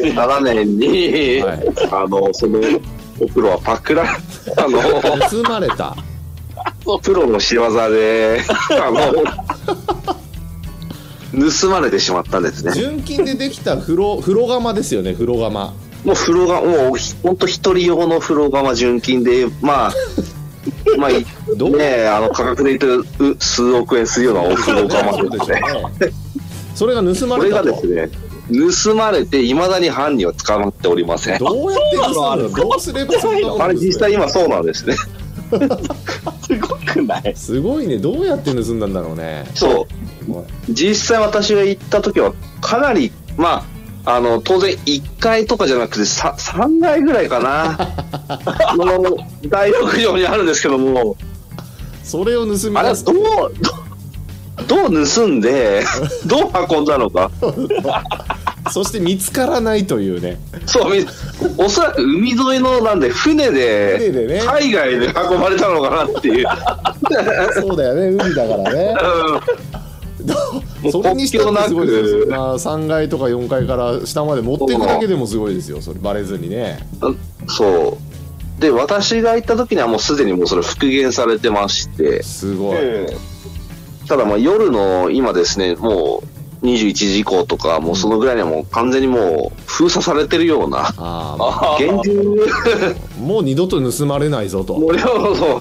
2007年に、はい、そのお風呂はパクら盗まれたプロの仕業で盗まれてしまったんですね。 純金でできた風呂釜ですよね。風呂釜、 もうもうほんと一人用の風呂釜純金で、まあね、価格で言うと数億円するようなお風呂釜ですね。 それが盗まれたと。これがですね、 盗まれていまだに犯人は捕まっておりません。 どうやって盗むの？どうすればそんなこと？ あれ実際今そうなんですね。 すごくない？ すごいね。どうやって盗んだんだろうね。 そう。実際私が行った時はかなり、まあ当然1階とかじゃなくて 3階ぐらいかな。大浴場にあるんですけども、 それを盗み出す。 あれはどう盗んでどう運んだのか。 そして見つからないというね。 そう、おそらく海沿いのなんで船でね、 海外で運ばれたのかなっていう。 そうだよね、海だからね。それにしてもすごいですよ。3階とか4階から下まで持っていくだけでもすごいですよ。それバレずにね。 そうで、私が行った時にはもうすでにもうそれ復元されてまして、 すごい。 ただまあ夜の今ですね、もう21時以降とかもうそのぐらいにはもう完全にもう封鎖されてるような厳重もう二度と盗まれないぞと。 そう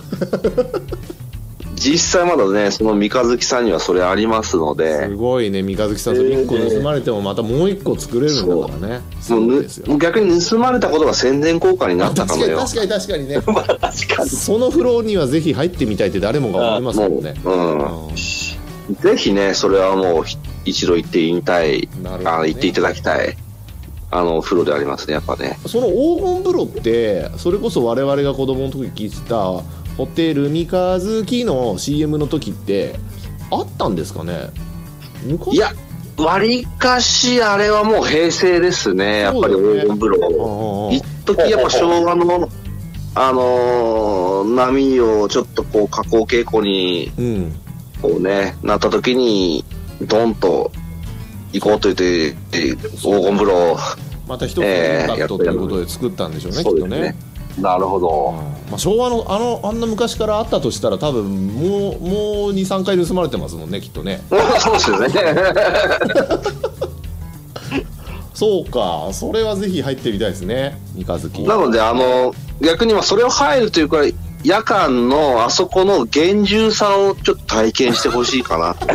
実際まだね、その三日月さんにはそれありますので。 すごいね。三日月さんと1個盗まれてもまたもう1個作れるんだからね。 もう逆に盗まれたことが宣伝効果になったかもよ。 確かにね。その風呂にはぜひ入ってみたいって誰もが思いますもんね。 ぜひね、それはもう一度行ってみたい、行っていただきたい風呂でありますね、やっぱね。 その黄金風呂ってそれこそ我々が子供の時聞いてたホテル三日月の CM の時ってあったんですかね。 いや、わりかしあれはもう平成ですね、やっぱり黄金風呂。一時やっぱ昭和の波をちょっとこう下降傾向にこうね、なった時にドンと行こうと言って黄金風呂また一つのインパクトということで作ったんでしょうね、きっとね。 なるほど。 昭和のあんな昔からあったとしたら多分もう 2,3 回盗まれてますもんね、きっとね。 そうですよね。 そうか、それはぜひ入ってみたいですね、三日月。 なので逆にそれを入るというか、夜間のあそこの厳重さをちょっと体験してほしいかな。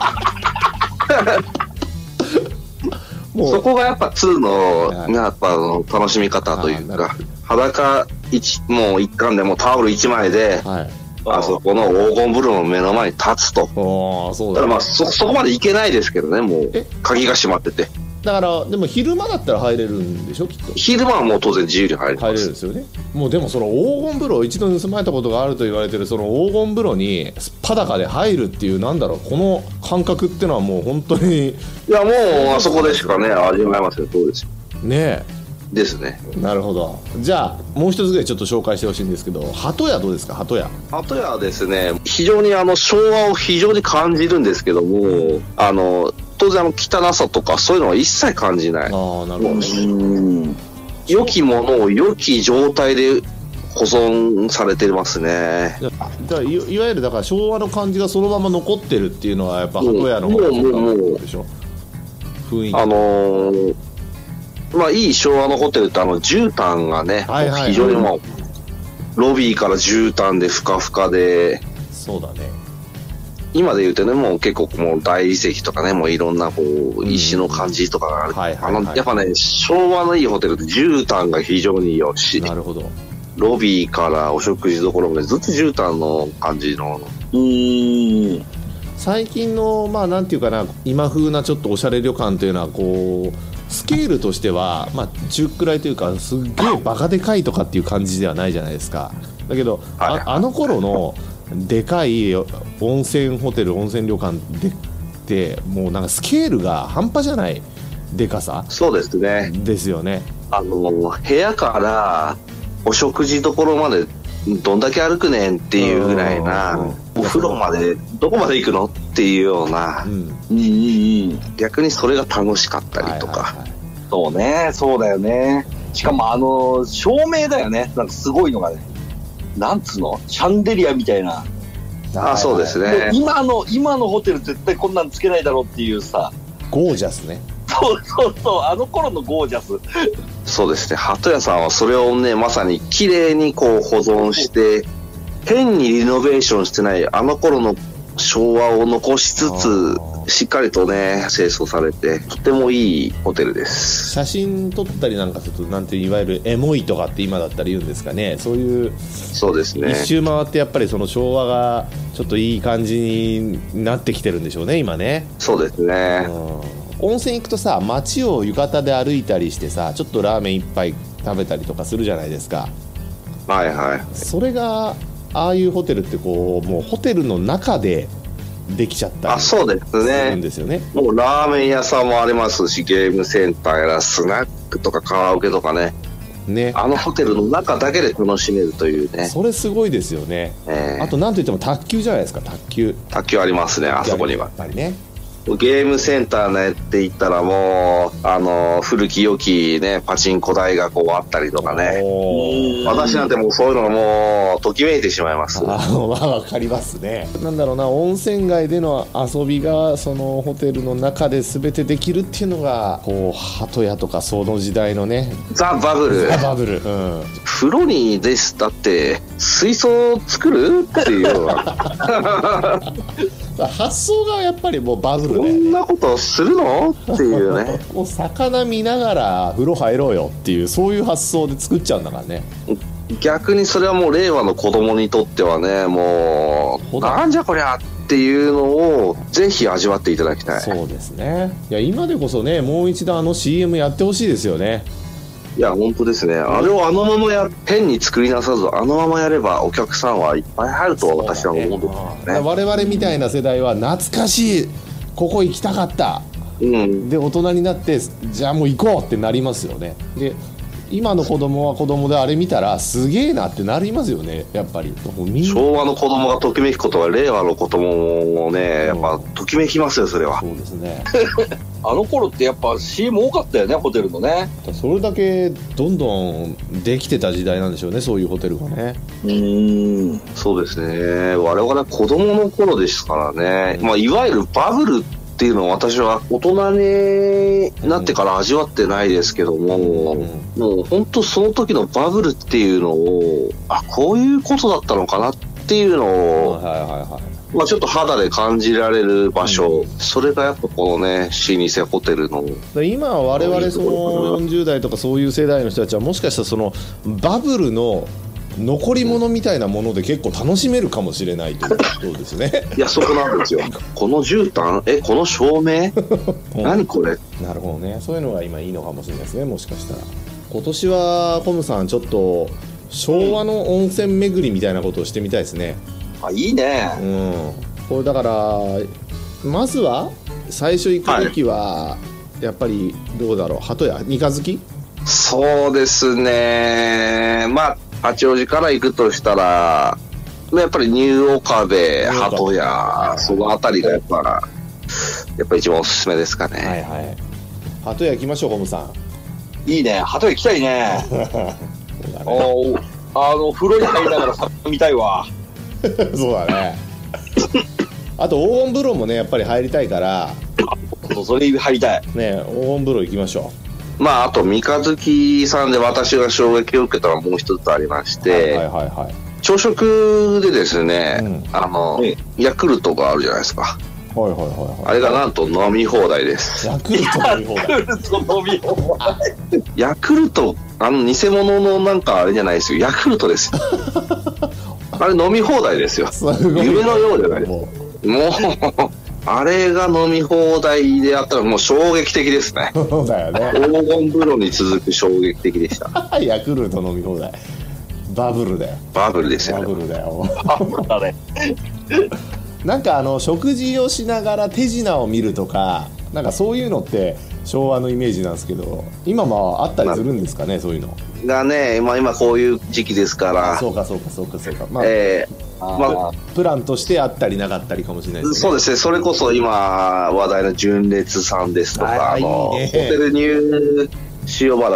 そこがやっぱ2のやっぱ楽しみ方というか、裸もう一貫でもタオル1枚で、あそこの黄金風呂の目の前に立つと。 そうだからまあそこまで行けないですけどね、もう鍵が閉まってて。 だからでも昼間だったら入れるんでしょ、きっと。 昼間はもう当然自由に入れます。 入れるんですよね。もうでもその黄金風呂、一度盗まれたことがあると言われてるその黄金風呂に裸で入るっていう、なんだろう、この感覚っていうのはもう本当に、 いやもうあそこでしかね味わえますよ。そうですよね。 ですね。 なるほど。じゃあもう一つぐらいちょっと紹介してほしいんですけど、鳩屋どうですか？鳩屋はですね、非常に昭和を非常に感じるんですけども、当然汚さとかそういうのは一切感じない。 なるほど。 良きものを良き状態で保存されてますね。 いわゆるだから昭和の感じがそのまま残ってるっていうのはやっぱ鳩屋の方がそうでしょ。雰囲気まあいい昭和のホテルって絨毯がね、非常にもうロビーから絨毯でふかふかで。 そうだね。 今で言うとね、もう結構もう大理石とかね、もういろんなこう石の感じとかがある。やっぱね、昭和のいいホテルって絨毯が非常に良し。 なるほど。 ロビーからお食事処までずっと絨毯の感じの。 最近のまあなんていうかな、今風なちょっとおしゃれ旅館というのはこうスケールとしてはまあ中くらいというか、すっげえバカでかいとかっていう感じではないじゃないですか。だけどあの頃のでかい温泉ホテル、温泉旅館でもうなんかスケールが半端じゃないでかさ。 そうですね。 ですよね。 部屋からお食事処までどんだけ歩くねんっていうぐらいな、お風呂までどこまで行くのっていうような、逆にそれが楽しかったりとか。 そうね、そうだよね。しかも照明だよね。なんかすごいのがね、なんつうの、シャンデリアみたいな。 あ、そうですね。 今のホテル絶対こんなんつけないだろうっていうさ。 ゴージャスね。 そうそうそう、あの頃のゴージャス。 そうですね。鳩屋さんはそれをね、まさに綺麗にこう保存して、変にリノベーションしてないあの頃の昭和を残しつつ、しっかりとね清掃されて、とてもいいホテルです。 写真撮ったりなんかすると、なんていわゆるエモいとかって今だったら言うんですかね。そういう、 そうですね、 一周回ってやっぱりその昭和がちょっといい感じになってきてるんでしょうね今ね。 そうですね、 温泉行くとさ、街を浴衣で歩いたりしてさ、ちょっとラーメン一杯食べたりとかするじゃないですか。 はいはい。 それがああいうホテルってこう、もうホテルの中でできちゃったりすそうですね。 るんですよね。 もうラーメン屋さんもありますし、ゲームセンターやらスナックとかカラオケとかね、あのホテルの中だけで楽しめるというね。 それすごいですよね。あとなんといっても卓球じゃないですか。卓球ありますね、あそこには。 やっぱりね、 ゲームセンターねって言ったらもう古き良きねパチンコ台がこうあったりとかね。私なんてもうそういうのがもうときめいてしまいます。 まあわかりますね。なんだろうな、温泉街での遊びがそのホテルの中で全てできるっていうのがこう鳩屋とかその時代のね、 ザ・バブル。風呂にですだって水槽作るっていうような発想がやっぱりもうバブルで、 こんなことするのっていうねもう魚見ながら風呂入ろうよっていう、そういう発想で作っちゃうんだからね。 逆にそれはもう令和の子供にとってはね、もうなんじゃこりゃっていうのをぜひ味わっていただきたい。 そうですね。いや今でこそね、もう一度CM やってほしいですよね。 いや本当ですね。あれをあのまま変に作りなさず、あのままやればお客さんはいっぱい入ると私は思うんですね。 我々みたいな世代は懐かしい、ここ行きたかった、で大人になってじゃあもう行こうってなりますよね。で今の子供は子供であれ見たらすげえなってなりますよね。やっぱり昭和の子供がときめくことは令和の子供もね、やっぱときめきますよそれは。 そうですねあの頃ってやっぱ CM 多かったよね、ホテルのね。 それだけどんどんできてた時代なんでしょうね、そういうホテルがね。 そうですね。我々は子供の頃ですからね、いわゆるバブルっていうのを私は大人になってから味わってないですけども、もう本当その時のバブルっていうのをこういうことだったのかなっていうのを、ちょっと肌で感じられる場所、それがやっぱこのね老舗ホテルの。 今我々その40代とかそういう世代の人たちはもしかしたらそのバブルの残り物みたいなもので結構楽しめるかもしれないということですねいやそこなんですよこの絨毯、この照明何これ。 なるほどね。そういうのが今いいのかもしれないですね、もしかしたら。今年はコムさんちょっと昭和の温泉巡りみたいなことをしてみたいですね。 いいね。 これだからまずは最初行く時は、やっぱりどうだろう、鳩屋、三日月。 そうですね。八王子から行くとしたらやっぱりニュー岡部、鳩屋、そのあたりがやっぱ一番おすすめですかね。 鳩屋行きましょう、ホムさん。いいね、鳩屋行きたいね風呂に入りながら魚見たいわそうだねあと黄金風呂もねやっぱり入りたいから、 それ入りたいね。黄金風呂行きましょう。 あと三日月さんで私が衝撃を受けたのはもう一つありまして、朝食でですね、ヤクルトがあるじゃないですか。あれがなんと飲み放題です。 ヤクルト飲み放題ヤクルト偽物のなんかあれじゃないですよ、ヤクルトですよあれ飲み放題ですよ夢のようじゃないですか。もうあれが飲み放題であったらもう衝撃的ですね。 そうだよね。 黄金風呂に続く衝撃的でしたヤクルト飲み放題、バブルだよ。 バブルですよ。 バブルだよなんか食事をしながら手品を見るとか、なんかそういうのって昭和のイメージなんですけど、今もあったりするんですかね、そういうのがね。今こういう時期ですから。 そうかプランとしてあったりなかったりかもしれないですね。 そうですね。それこそ今話題の純烈さんですとか、ホテルニュー塩原